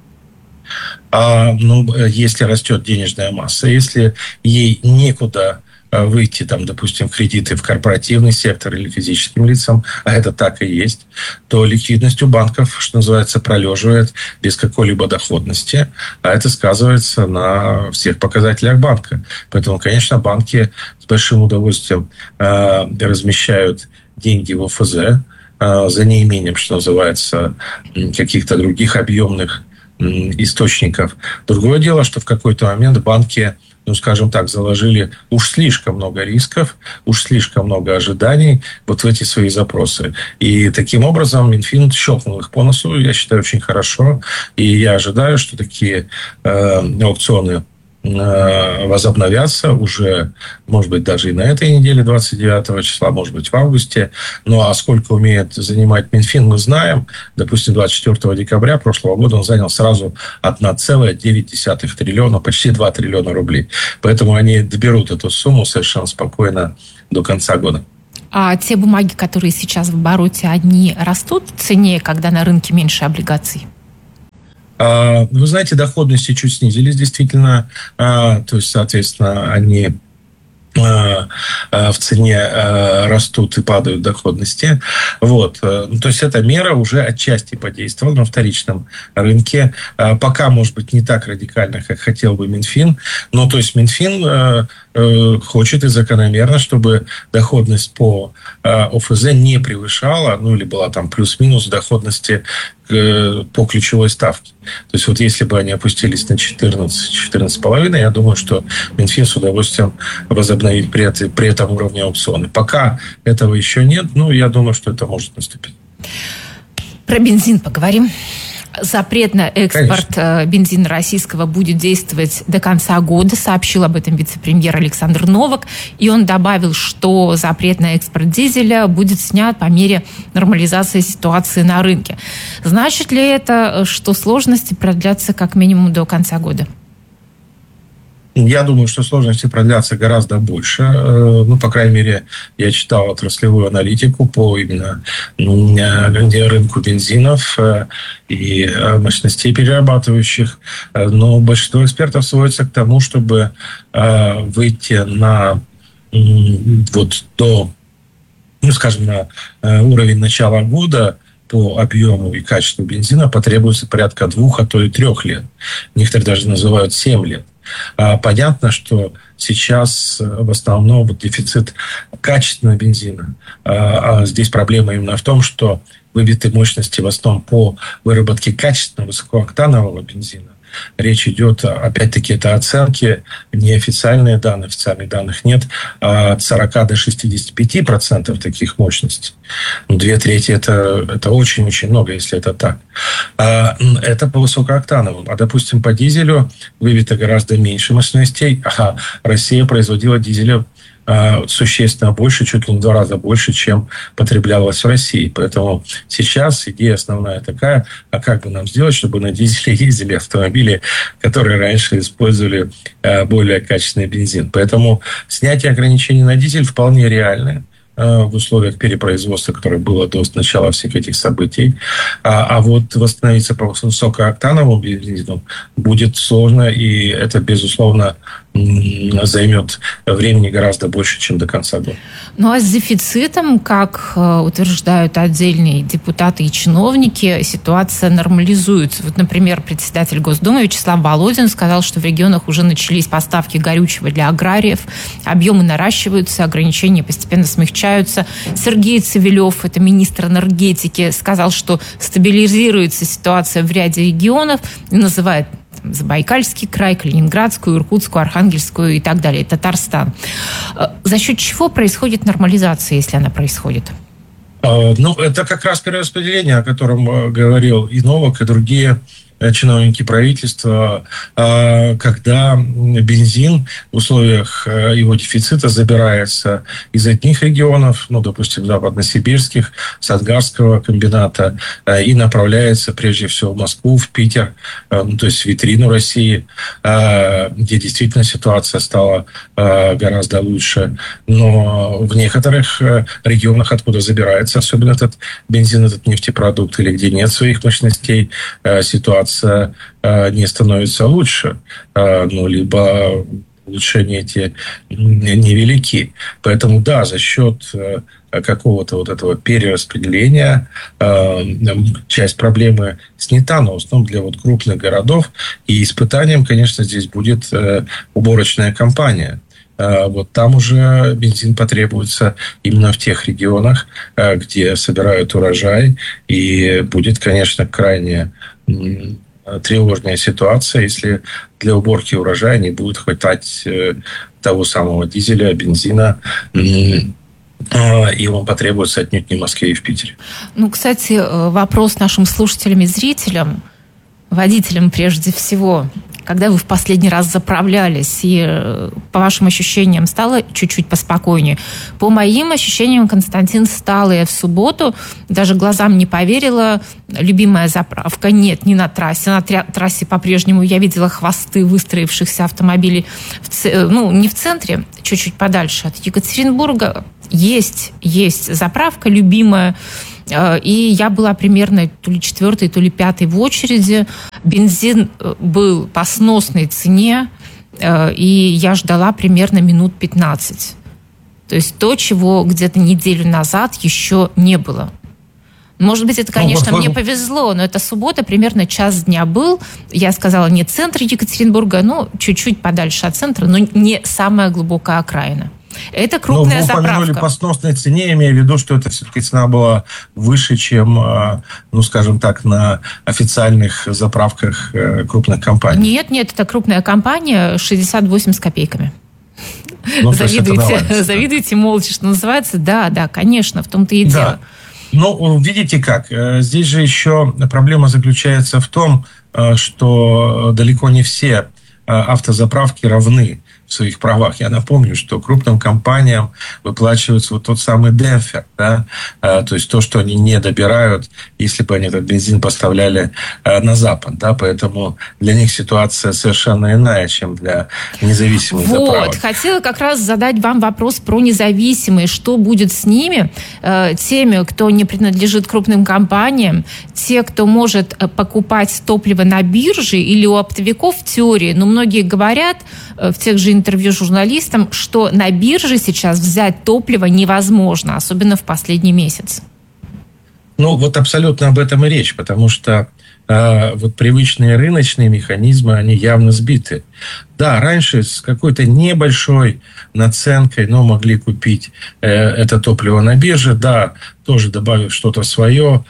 А, ну, если растет денежная масса, если ей некуда выйти, там, допустим, в кредиты в корпоративный сектор или физическим лицам, а это так и есть, то ликвидность у банков, что называется, пролеживает без какой-либо доходности, а это сказывается на всех показателях банка. Поэтому, конечно, банки с большим удовольствием э, размещают деньги в ОФЗ э, за неимением, что называется, каких-то других объемных источников. Другое дело, что в какой-то момент банки, ну, скажем так, заложили уж слишком много рисков, уж слишком много ожиданий вот в эти свои запросы. И таким образом Минфин щелкнул их по носу, я считаю, очень хорошо. И я ожидаю, что такие э, аукционы возобновятся уже, может быть, даже и на этой неделе, двадцать девятого числа, может быть, в августе. Ну, а сколько умеет занимать Минфин, мы знаем. Допустим, двадцать четвёртого декабря прошлого года он занял сразу одна целая девять десятых триллиона, почти два триллиона рублей. Поэтому они доберут эту сумму совершенно спокойно до конца года. А те бумаги, которые сейчас в обороте, они растут в цене, когда на рынке меньше облигаций? Вы знаете, доходности чуть снизились, действительно. То есть, соответственно, они в цене растут и падают доходности. Вот. То есть, эта мера уже отчасти подействовала на вторичном рынке. Пока, может быть, не так радикально, как хотел бы Минфин. Но, то есть, Минфин хочет и закономерно, чтобы доходность по ОФЗ не превышала, ну, или была там плюс-минус доходности по ключевой ставке. То есть, вот если бы они опустились на четырнадцать - четырнадцать с половиной, я думаю, что Минфин с удовольствием возобновит при, этом, при этом уровне аукционы. Пока этого еще нет, ну, я думаю, что это может наступить. Про бензин поговорим. Запрет на экспорт Конечно. бензина российского будет действовать до конца года, сообщил об этом вице-премьер Александр Новак. И он добавил, что запрет на экспорт дизеля будет снят по мере нормализации ситуации на рынке. Значит ли это, что сложности продлятся как минимум до конца года? Я думаю, что сложности продлятся гораздо больше. Ну, по крайней мере, я читал отраслевую аналитику по именно рынку бензинов и мощностей перерабатывающих. Но большинство экспертов сводится к тому, чтобы выйти на вот до, ну, скажем, на уровень начала года по объему и качеству бензина потребуется порядка двух, а то и трех лет. Некоторые даже называют семь лет. Понятно, что сейчас в основном вот дефицит качественного бензина. А здесь проблема именно в том, что выбиты мощности в основном по выработке качественного высокооктанового бензина. Речь идет, опять-таки, это оценки, неофициальные данные, официальных данных нет, от сорока до шестидесяти пяти процентов таких мощностей. Две трети это, это очень-очень много, если это так. Это по высокооктановым. А, допустим, по дизелю выбито гораздо меньше мощностей, а Россия производила дизеля существенно больше, чуть ли не в два раза больше, чем потреблялось в России. Поэтому сейчас идея основная такая, а как бы нам сделать, чтобы на дизеле ездили автомобили, которые раньше использовали более качественный бензин. Поэтому снятие ограничений на дизель вполне реальное в условиях перепроизводства, которое было до начала всех этих событий. А, а вот восстановиться по высокооктановому бензину будет сложно, и это, безусловно, займет времени гораздо больше, чем до конца года. Ну а с дефицитом, как утверждают отдельные депутаты и чиновники, ситуация нормализуется. Вот, например, председатель Госдумы Вячеслав Володин сказал, что в регионах уже начались поставки горючего для аграриев, объемы наращиваются, ограничения постепенно смягчаются. Сергей Цивилев, это министр энергетики, сказал, что стабилизируется ситуация в ряде регионов и называет Забайкальский край, Калининградскую, Иркутскую, Архангельскую и так далее, Татарстан. За счет чего происходит нормализация, если она происходит? Ну, это как раз перераспределение, о котором говорил и Новак, и другие чиновники правительства, когда бензин в условиях его дефицита забирается из одних регионов, ну, допустим, западносибирских, Садгарского комбината, и направляется прежде всего в Москву, в Питер, ну, то есть в витрину России, где действительно ситуация стала гораздо лучше. Но в некоторых регионах, откуда забирается особенно этот бензин, этот нефтепродукт, или где нет своих мощностей, ситуация не становится лучше, ну, либо улучшения эти невелики. Поэтому, да, за счет какого-то вот этого перераспределения часть проблемы снята, но в основном для вот крупных городов. И испытанием, конечно, здесь будет уборочная кампания. Вот там уже бензин потребуется именно в тех регионах, где собирают урожай. И будет, конечно, крайне тревожная ситуация, если для уборки урожая не будет хватать того самого дизеля, бензина, и он потребуется отнюдь не в Москве и в Питере. Ну, кстати, вопрос нашим слушателям и зрителям, водителям прежде всего. Когда вы в последний раз заправлялись, и по вашим ощущениям стало чуть-чуть поспокойнее? По моим ощущениям, Константин, стало. Я в субботу даже глазам не поверила. Любимая заправка. Нет, не на трассе. На трассе по-прежнему я видела хвосты выстроившихся автомобилей. В, ну, не в центре, чуть-чуть подальше от Екатеринбурга. Есть, есть заправка любимая. И я была примерно то ли четвертой, то ли пятой в очереди. Бензин был по сносной цене, и я ждала примерно минут пятнадцать. То есть то, чего где-то неделю назад еще не было. Может быть, это, конечно, мне повезло, но это суббота, примерно час дня был. Я сказала, не центр Екатеринбурга, но чуть-чуть подальше от центра, но не самая глубокая окраина. Это крупная заправка. Но вы упомянули по сносной цене, имея в виду, что эта все-таки цена была выше, чем, ну, скажем так, на официальных заправках крупных компаний. Нет, нет, это крупная компания, шестьдесят восемь с копейками. Ну, завидуйте, завидуйте молча, что называется. Да, да, конечно, в том-то и дело. Да. Ну, видите как, здесь же еще проблема заключается в том, что далеко не все автозаправки равны в своих правах. Я напомню, что крупным компаниям выплачивается вот тот самый демпфер, да, а, то есть то, что они не добирают, если бы они этот бензин поставляли а, на Запад, да, поэтому для них ситуация совершенно иная, чем для независимых вот, заправок. Вот, хотела как раз задать вам вопрос про независимые, что будет с ними, э, теми, кто не принадлежит крупным компаниям, те, кто может покупать топливо на бирже или у оптовиков в теории, но многие говорят э, в тех же интервью журналистам, что на бирже сейчас взять топливо невозможно, особенно в последний месяц. Ну, вот абсолютно об этом и речь, потому что э, вот привычные рыночные механизмы, они явно сбиты. Да, раньше с какой-то небольшой наценкой, но могли купить э, это топливо на бирже, да, тоже добавив что-то свое,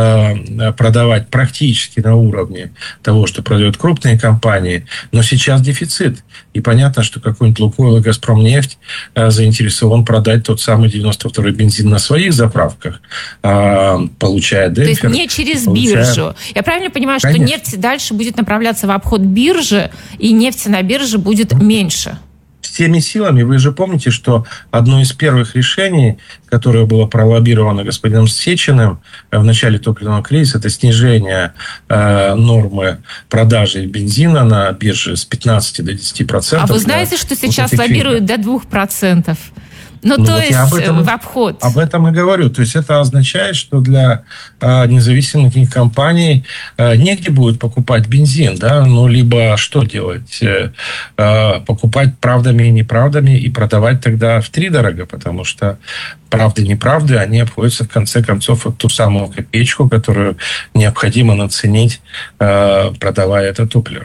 э, продавать практически на уровне того, что продают крупные компании, но сейчас дефицит. И понятно, что какой-нибудь «Лукойл» и «Газпромнефть» э, заинтересован продать тот самый девяносто второй бензин на своих заправках, э, получая демпфер. То есть не через получая... биржу. Я правильно понимаю, Конечно. что нефть дальше будет направляться в обход биржи, и нефти на бирже будет меньше? Всеми силами. Вы же помните, что одно из первых решений, которое было пролоббировано господином Сечиным в начале топливного кризиса, это снижение э, нормы продажи бензина на бирже с пятнадцати до десяти процентов. А вы знаете, что сейчас вот лоббируют до двух процентов? Ну, ну, то вот есть этом, в обход. Об этом и говорю. То есть это означает, что для э, независимых компаний э, негде будет покупать бензин, да, ну, либо что делать? Э, э, покупать правдами и неправдами и продавать тогда втридорога, потому что правды и неправды, они обходятся в конце концов в ту самую копеечку, которую необходимо наценить, э, продавая это топливо.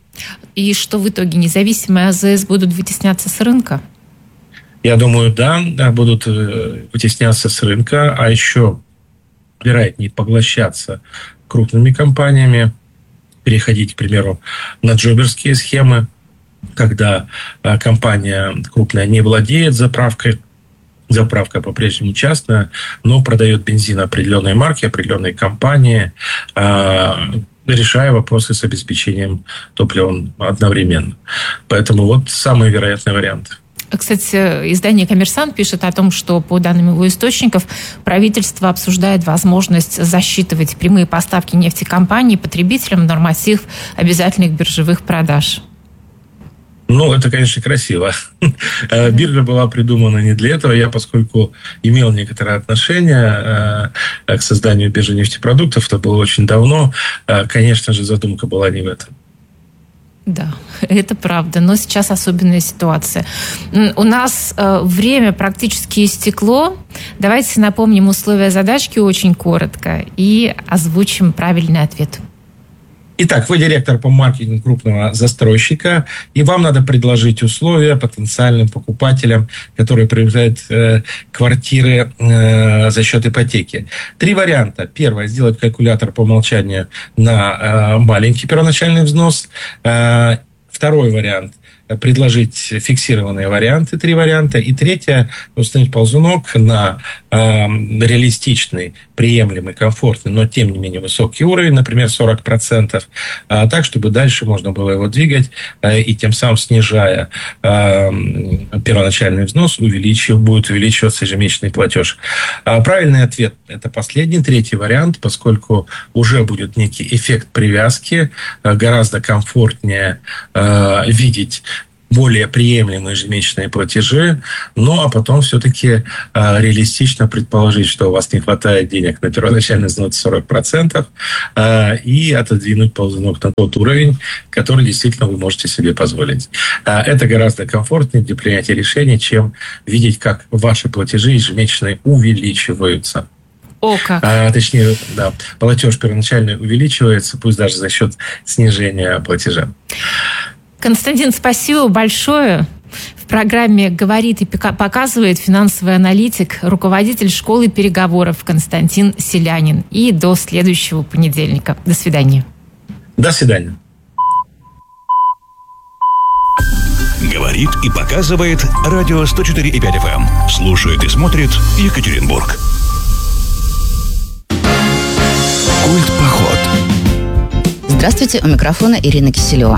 И что в итоге? Независимые АЗС будут вытесняться с рынка? Я думаю, да, будут вытесняться с рынка, а еще, вероятнее, поглощаться крупными компаниями, переходить, к примеру, на джоберские схемы, когда компания крупная не владеет заправкой, заправка по-прежнему частная, но продает бензин определенной марки, определенной компании, решая вопросы с обеспечением топливом одновременно. Поэтому вот самый вероятный вариант. Кстати, издание «Коммерсант» пишет о том, что, по данным его источников, правительство обсуждает возможность засчитывать прямые поставки нефтекомпаний потребителям норматив обязательных биржевых продаж. Ну, это, конечно, красиво. Биржа была придумана не для этого. Я, поскольку имел некоторое отношение к созданию биржи нефтепродуктов, это было очень давно, конечно же, задумка была не в этом. Да, это правда, но сейчас особенная ситуация. У нас э, время практически истекло. Давайте напомним условия задачки очень коротко и озвучим правильный ответ. Итак, вы директор по маркетингу крупного застройщика, и вам надо предложить условия потенциальным покупателям, которые приобретают э, квартиры э, за счет ипотеки. Три варианта. Первое, сделать калькулятор по умолчанию на э, маленький первоначальный взнос. Э, второй вариант – предложить фиксированные варианты, три варианта. И третье, установить ползунок на э, реалистичный, приемлемый, комфортный, но тем не менее высокий уровень, например, сорок процентов, э, так, чтобы дальше можно было его двигать э, и тем самым, снижая э, первоначальный взнос, увеличив, будет увеличиваться ежемесячный платеж. Э, правильный ответ – это последний, третий вариант, поскольку уже будет некий эффект привязки, э, гораздо комфортнее э, видеть более приемлемые ежемесячные платежи, ну а потом все-таки э, реалистично предположить, что у вас не хватает денег на первоначальный взнос сорок процентов э, и отодвинуть ползунок на тот уровень, который действительно вы можете себе позволить. Э, это гораздо комфортнее для принятия решений, чем видеть, как ваши платежи ежемесячные увеличиваются. О, как. А, точнее, да, платеж первоначальный увеличивается, пусть даже за счет снижения платежа. Константин, спасибо большое. В программе «Говорит и показывает» финансовый аналитик, руководитель школы переговоров Константин Селянин. И до следующего понедельника. До свидания. До свидания. Говорит и показывает радио сто четыре и пять эф эм. Слушает и смотрит Екатеринбург. Культ-поход. Здравствуйте, у микрофона Ирина Киселева.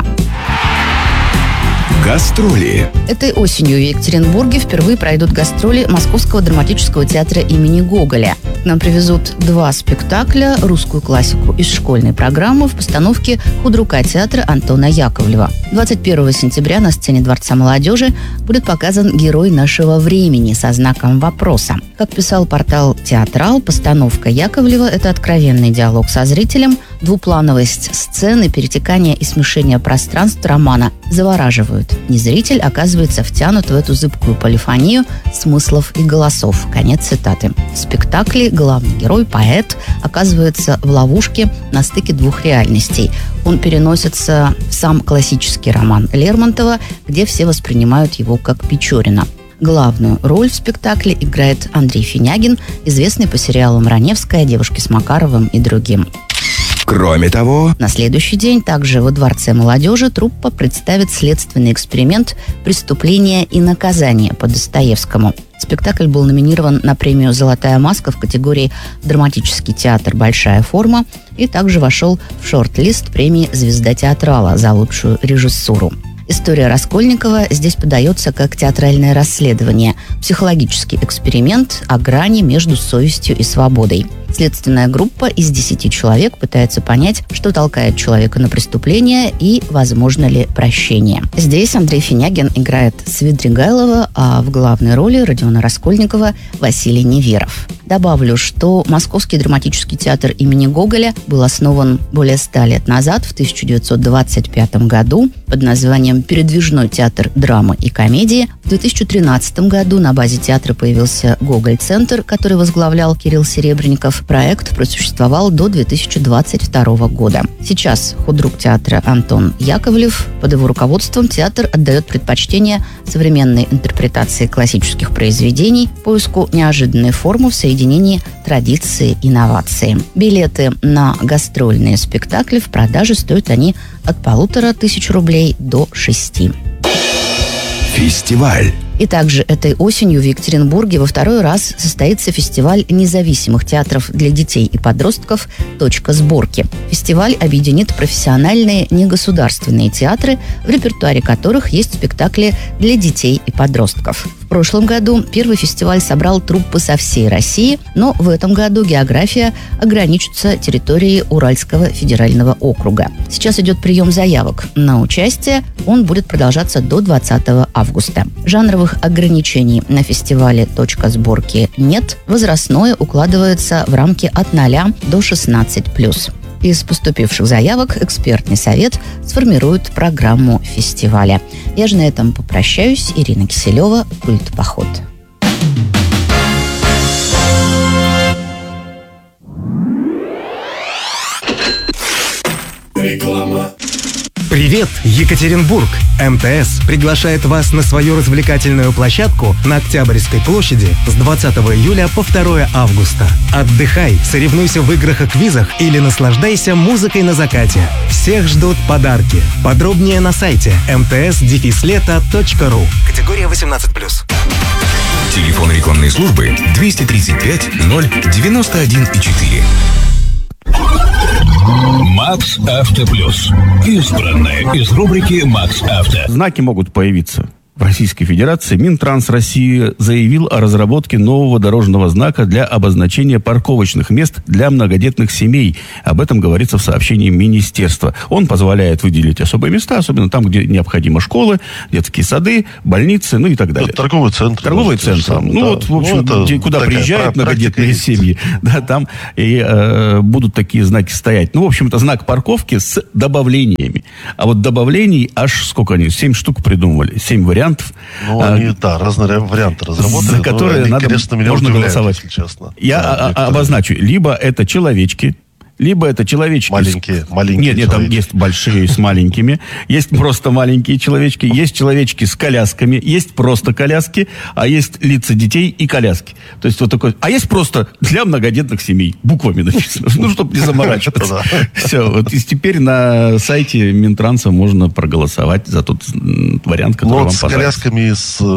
Гастроли. Этой осенью в Екатеринбурге впервые пройдут гастроли Московского драматического театра имени Гоголя. К нам привезут два спектакля, русскую классику из школьной программы в постановке худрука театра Антона Яковлева. двадцать первого сентября на сцене Дворца молодежи будет показан герой нашего времени со знаком вопроса. Как писал портал «Театрал», постановка Яковлева – это откровенный диалог со зрителем, двуплановость сцены, перетекание и смешение пространств романа завораживают. Не зритель оказывается втянут в эту зыбкую полифонию смыслов и голосов. Конец цитаты. В спектакле главный герой, поэт, оказывается в ловушке на стыке двух реальностей. Он переносится в сам классический роман Лермонтова, где все воспринимают его как Печорина. Главную роль в спектакле играет Андрей Финягин, известный по сериалам «Раневская», «Девушки с Макаровым» и другим. Кроме того, на следующий день также во Дворце молодежи труппа представит следственный эксперимент «Преступление и наказание» по Достоевскому. Спектакль был номинирован на премию «Золотая маска» в категории «Драматический театр. Большая форма» и также вошел в шорт-лист премии «Звезда театрала» за лучшую режиссуру. История Раскольникова здесь подается как театральное расследование, психологический эксперимент о грани между совестью и свободой. Следственная группа из десяти человек пытается понять, что толкает человека на преступление и возможно ли прощение. Здесь Андрей Финягин играет Свидригайлова, а в главной роли Родиона Раскольникова Василий Неверов. Добавлю, что Московский драматический театр имени Гоголя был основан более ста лет назад, в тысяча девятьсот двадцать пятом году, под названием «Передвижной театр драмы и комедии». В две тысячи тринадцатом году на базе театра появился Гоголь-центр, который возглавлял Кирилл Серебренников. Проект просуществовал до две тысячи двадцать второго года. Сейчас худрук театра Антон Яковлев. Под его руководством театр отдает предпочтение современной интерпретации классических произведений, поиску неожиданной формы в соединении традиции и инновации. Билеты на гастрольные спектакли в продаже стоят они от полутора тысяч рублей до шести. Фестиваль. И также этой осенью в Екатеринбурге во второй раз состоится фестиваль независимых театров для детей и подростков «Точка сборки». Фестиваль объединит профессиональные негосударственные театры, в репертуаре которых есть спектакли для детей и подростков. В прошлом году первый фестиваль собрал труппы со всей России, но в этом году география ограничится территорией Уральского федерального округа. Сейчас идет прием заявок на участие. Он будет продолжаться до двадцатого августа. Жанровых ограничений на фестивале «Точка сборки» нет. Возрастное укладывается в рамки от ноля до шестнадцати плюс. Из поступивших заявок экспертный совет сформирует программу фестиваля. Я же на этом попрощаюсь. Ирина Киселева, «Культ-поход». Реклама. Привет, Екатеринбург! МТС приглашает вас на свою развлекательную площадку на Октябрьской площади с двадцатого июля по второе августа. Отдыхай, соревнуйся в играх и квизах или наслаждайся музыкой на закате. Всех ждут подарки. Подробнее на сайте эм тэ эс дефис лето точка ру. Категория восемнадцать плюс. Телефон рекламной службы двести тридцать пять ноль девяносто один четыре. Макс Авто Плюс. Избранное из рубрики Макс Авто. Знаки могут появиться. В Российской Федерации Минтранс России заявил о разработке нового дорожного знака для обозначения парковочных мест для многодетных семей. Об этом говорится в сообщении Министерства. Он позволяет выделить особые места, особенно там, где необходимы школы, детские сады, больницы, ну и так далее. Это торговый центр. Торговый центр. Ну да. Вот, в общем, ну, где, куда приезжают многодетные семьи, да, там и э, будут такие знаки стоять. Ну, в общем, это знак парковки с добавлениями. А вот добавлений аж сколько они? Семь штук придумывали. Семь вариантов. Ну, а, они, да, разные варианты разработали, за которые они, надо, конечно, меня можно удивляют, голосовать. если честно. Я да, а, обозначу. Либо это человечки, либо это человечки... Маленькие, с... маленькие Нет, нет, там есть большие с маленькими, есть просто маленькие человечки, есть человечки с колясками, есть просто коляски, а есть лица детей и коляски. То есть вот такой... А есть просто для многодетных семей. Буквами написано. Ну, чтобы не заморачиваться. Все. Вот и теперь на сайте Минтранса можно проголосовать за тот вариант, который вам понравится. Ну, с колясками,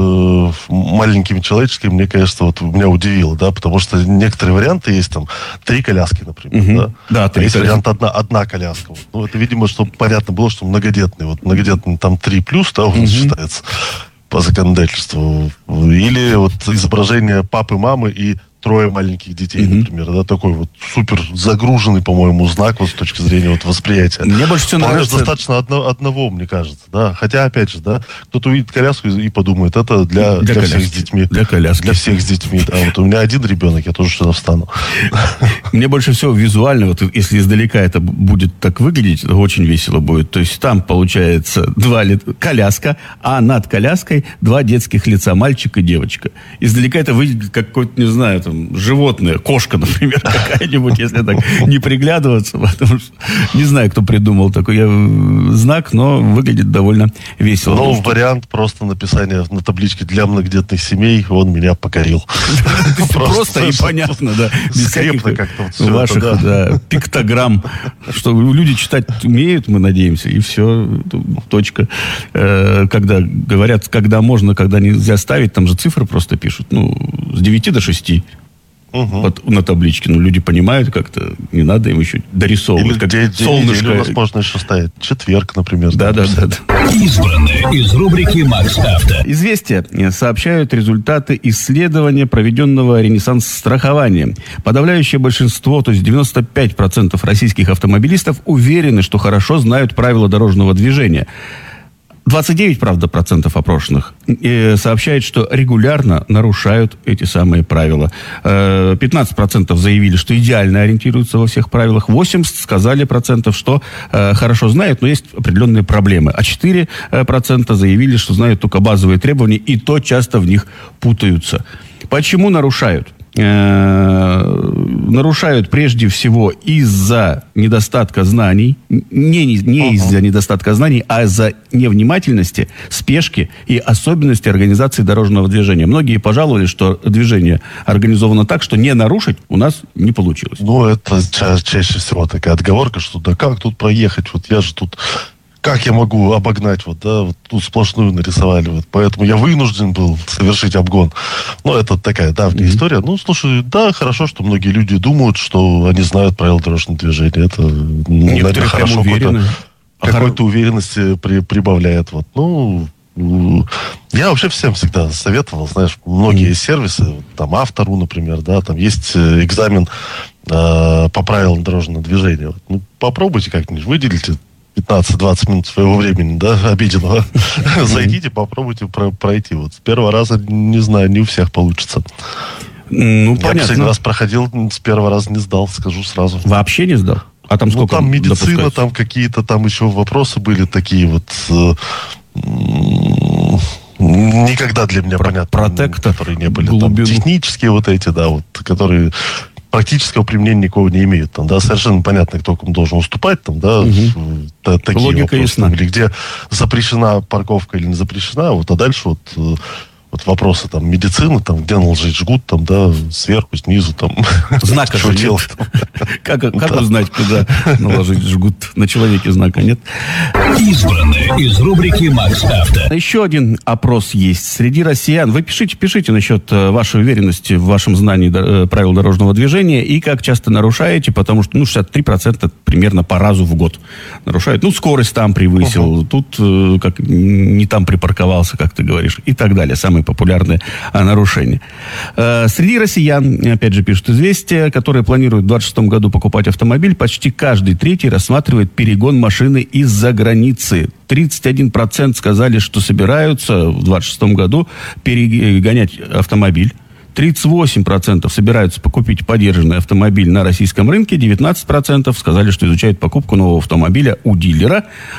с маленькими человеческими, мне, конечно, вот меня удивило, да, потому что некоторые варианты есть там три коляски, например, да. Да, есть вариант одна, одна коляска. Вот. Ну, это, видимо, чтобы понятно было, что многодетный. Вот многодетный там три плюс, да, он угу. считается по законодательству. Или вот изображение папы, мамы и трое маленьких детей, mm-hmm. например, да, такой вот супер загруженный, по-моему, знак вот с точки зрения вот восприятия. Мне больше всего нравится... достаточно одно, одного, мне кажется, да. Хотя, опять же, да, кто-то увидит коляску и, и подумает, это для, для, для всех с детьми. Для коляски. Для всех с детьми, да. Вот у меня один ребенок, я тоже сюда встану. Мне больше всего визуально, вот если издалека это будет так выглядеть, это очень весело будет. То есть там получается два ли... коляска, а над коляской два детских лица, мальчик и девочка. Издалека это выглядит как какой-то, не знаю, там, животное, кошка, например, какая-нибудь, если так не приглядываться, потому что не знаю, кто придумал такой знак, но выглядит довольно весело. Ну, вариант просто написания на табличке для многодетных семей, он меня покорил. Просто и понятно, да. Без каких-то ваших пиктограмм, что люди читать умеют, мы надеемся, и все, точка. Когда говорят, когда можно, когда нельзя ставить, там же цифры просто пишут, ну, с девяти до шести. Угу. Вот на табличке. Ну, люди понимают как-то, не надо им еще дорисовывать. Или как день, солнышко. Или у нас можно еще ставить четверг, например. Да, да, да, да. Избранное из рубрики Макс Авто. Известия сообщают результаты исследования, проведенного Ренессанс страхования. Подавляющее большинство, то есть девяносто пять процентов российских автомобилистов уверены, что хорошо знают правила дорожного движения. двадцать девять, правда, процентов опрошенных э, сообщают, что регулярно нарушают эти самые правила. Э, пятнадцать процентов заявили, что идеально ориентируются во всех правилах. восемьдесят процентов сказали, процентов, что э, хорошо знают, но есть определенные проблемы. А четыре процента заявили, что знают только базовые требования, и то часто в них путаются. Почему нарушают? нарушают прежде всего из-за недостатка знаний, не, не uh-huh. из-за недостатка знаний, а из-за невнимательности, спешки и особенностей организации дорожного движения. Многие пожаловались, что движение организовано так, что не нарушить у нас не получилось. Ну, это ча- чаще всего такая отговорка, что да как тут проехать, вот я же тут... Как я могу обогнать, вот, да, вот тут сплошную нарисовали, вот, поэтому я вынужден был совершить обгон. Ну, это такая давняя mm-hmm. история. Ну, слушай, да, хорошо, что многие люди думают, что они знают правила дорожного движения. Это, наверное, хорошо. Какой-то, какой-то уверенности при, прибавляет, вот. Ну, я вообще всем всегда советовал, знаешь, многие mm-hmm. сервисы, там, Автору, например, да, там есть экзамен э, по правилам дорожного движения. Вот. Ну, попробуйте как-нибудь, выделите пятнадцать-двадцать минут своего времени, да, обеденного. Зайдите, попробуйте про- пройти. Вот с первого раза, не знаю, не у всех получится. Ну, я понятно. последний раз проходил, с первого раза не сдал, скажу сразу. Вообще не сдал? А там сколько? Ну, там медицина, допускается? Там какие-то там еще вопросы были такие вот... Э, никогда для меня, Про- понятно, протектор, которые не были. Там, технические вот эти, да, вот, которые... практического применения никого не имеет. Там, да, совершенно понятно, кто кому должен уступать. Там, да, угу. та, такие Логика вопросы, ясна. там, или где запрещена парковка или не запрещена. Вот, а дальше вот... Вот вопросы там медицины, там, где наложить жгут, там, да, сверху, снизу, там. Знака что же делать? Как, как узнать, куда наложить жгут? На человеке знака нет. Избранное из рубрики «Макс Авто». Еще один опрос есть среди россиян. Вы пишите, пишите насчет вашей уверенности в вашем знании правил дорожного движения и как часто нарушаете, потому что, ну, шестьдесят три процента примерно по разу в год нарушают. Ну, скорость там превысил, uh-huh. тут как не там припарковался, как ты говоришь, и так далее. Самые популярные а, нарушения. Э, среди россиян, опять же, пишут «Известия», которые планируют в двадцать шестом году покупать автомобиль, почти каждый третий рассматривает перегон машины из-за границы. тридцать один процент сказали, что собираются в двадцать шестом году перегонять автомобиль. тридцать восемь процентов собираются покупить подержанный автомобиль на российском рынке, девятнадцать процентов сказали, что изучают покупку нового автомобиля у дилера,